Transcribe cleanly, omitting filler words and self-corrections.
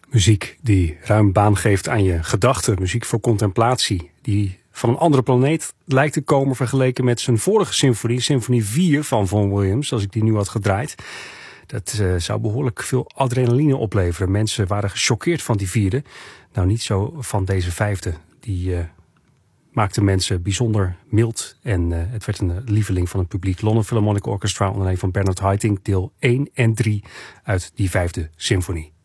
Muziek die ruim baan geeft aan je gedachten. Muziek voor contemplatie. Die van een andere planeet lijkt te komen vergeleken met zijn vorige symfonie. Symfonie 4 van Vaughan Williams, als ik die nu had gedraaid. Dat zou behoorlijk veel adrenaline opleveren. Mensen waren gechoqueerd van die vierde. Nou, niet zo van deze vijfde. Die maakte mensen bijzonder mild. En het werd een lieveling van het publiek. London Philharmonic Orchestra onder leiding van Bernard Haitink. Deel 1 en 3 uit die vijfde symfonie.